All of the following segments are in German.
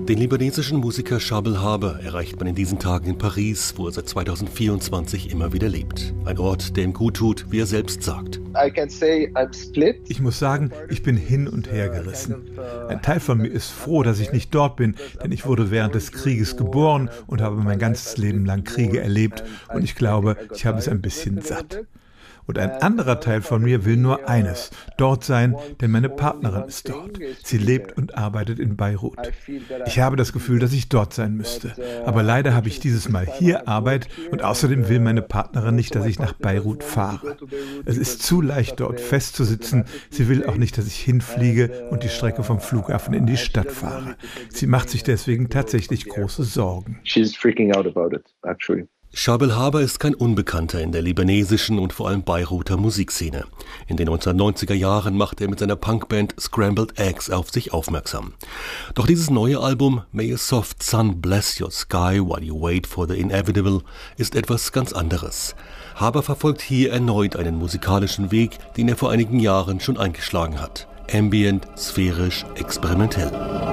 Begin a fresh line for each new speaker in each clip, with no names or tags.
Den libanesischen Musiker Charbel Haber erreicht man in diesen Tagen in Paris, wo er seit 2024 immer wieder lebt. Ein Ort, der ihm gut tut, wie er selbst sagt.
Ich muss sagen, ich bin hin und her gerissen. Ein Teil von mir ist froh, dass ich nicht dort bin, denn ich wurde während des Krieges geboren und habe mein ganzes Leben lang Kriege erlebt und ich glaube, ich habe es ein bisschen satt. Und ein anderer Teil von mir will nur eines, dort sein, denn meine Partnerin ist dort. Sie lebt und arbeitet in Beirut. Ich habe das Gefühl, dass ich dort sein müsste. Aber leider habe ich dieses Mal hier Arbeit und außerdem will meine Partnerin nicht, dass ich nach Beirut fahre. Es ist zu leicht, dort festzusitzen. Sie will auch nicht, dass ich hinfliege und die Strecke vom Flughafen in die Stadt fahre. Sie macht sich deswegen tatsächlich große Sorgen.
She's freaking out about it, actually.
Charbel Haber ist kein Unbekannter in der libanesischen und vor allem Beiruter Musikszene. In den 1990er Jahren machte er mit seiner Punkband Scrambled Eggs auf sich aufmerksam. Doch dieses neue Album May a Soft Sun Bless Your Sky While You Wait for the Inevitable ist etwas ganz anderes. Haber verfolgt hier erneut einen musikalischen Weg, den er vor einigen Jahren schon eingeschlagen hat. Ambient, sphärisch, experimentell.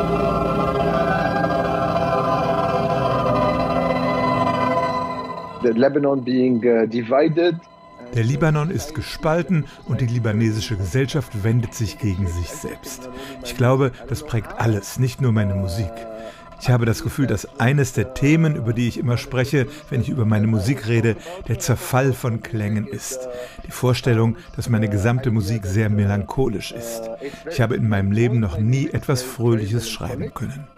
Der Libanon ist gespalten und die libanesische Gesellschaft wendet sich gegen sich selbst. Ich glaube, das prägt alles, nicht nur meine Musik. Ich habe das Gefühl, dass eines der Themen, über die ich immer spreche, wenn ich über meine Musik rede, der Zerfall von Klängen ist. Die Vorstellung, dass meine gesamte Musik sehr melancholisch ist. Ich habe in meinem Leben noch nie etwas Fröhliches schreiben können.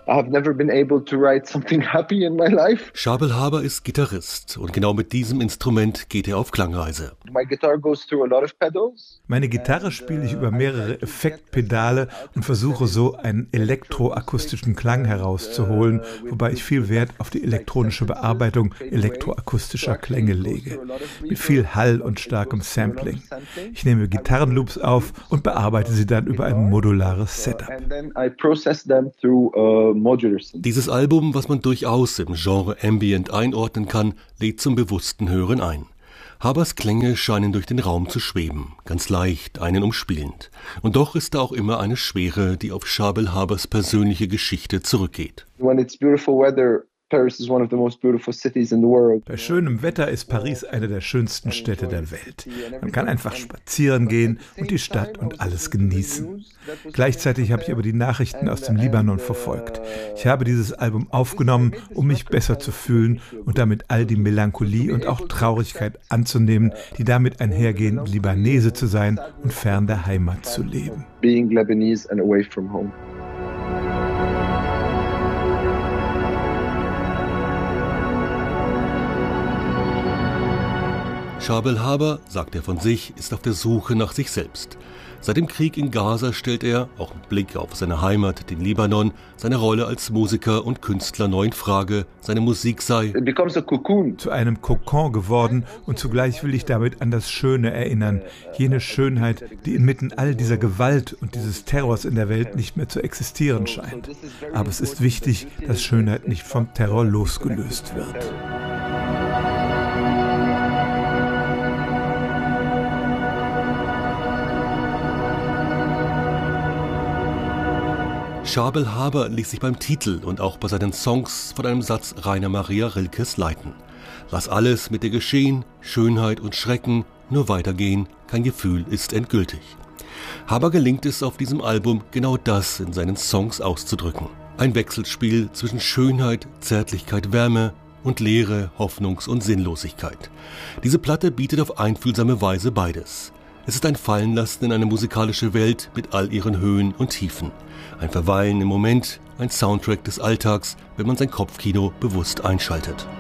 Charbel Haber ist Gitarrist und genau mit diesem Instrument geht er auf Klangreise.
Meine Gitarre spiele ich über mehrere Effektpedale und versuche so einen elektroakustischen Klang herauszuholen, wobei ich viel Wert auf die elektronische Bearbeitung elektroakustischer Klänge lege, mit viel Hall und starkem Sampling. Ich nehme Gitarrenloops auf und bearbeite sie dann über ein modulares Setup.
Dieses Album, was man durchaus im Genre Ambient einordnen kann, lädt zum bewussten Hören ein. Habers Klänge scheinen durch den Raum zu schweben, ganz leicht, einen umspielend. Und doch ist da auch immer eine Schwere, die auf Charbel Habers persönliche Geschichte zurückgeht.
Bei schönem Wetter ist Paris eine der schönsten Städte der Welt. Man kann einfach spazieren gehen und die Stadt und alles genießen. Gleichzeitig habe ich aber die Nachrichten aus dem Libanon verfolgt. Ich habe dieses Album aufgenommen, um mich besser zu fühlen und damit all die Melancholie und auch Traurigkeit anzunehmen, die damit einhergehen, Libanese zu sein und fern der Heimat zu leben.
Being Lebanese and away from home.
Charbel Haber, sagt er von sich, ist auf der Suche nach sich selbst. Seit dem Krieg in Gaza stellt er, auch mit Blick auf seine Heimat, den Libanon, seine Rolle als Musiker und Künstler neu in Frage. Seine Musik sei
zu einem Kokon geworden und zugleich will ich damit an das Schöne erinnern. Jene Schönheit, die inmitten all dieser Gewalt und dieses Terrors in der Welt nicht mehr zu existieren scheint. Aber es ist wichtig, dass Schönheit nicht vom Terror losgelöst wird.
Charbel Haber ließ sich beim Titel und auch bei seinen Songs von einem Satz Rainer Maria Rilkes leiten. Lass alles mit dir geschehen, Schönheit und Schrecken, nur weitergehen, kein Gefühl ist endgültig. Haber gelingt es auf diesem Album, genau das in seinen Songs auszudrücken. Ein Wechselspiel zwischen Schönheit, Zärtlichkeit, Wärme und Leere, Hoffnungs- und Sinnlosigkeit. Diese Platte bietet auf einfühlsame Weise beides. Es ist ein Fallenlassen in eine musikalische Welt mit all ihren Höhen und Tiefen. Ein Verweilen im Moment, ein Soundtrack des Alltags, wenn man sein Kopfkino bewusst einschaltet.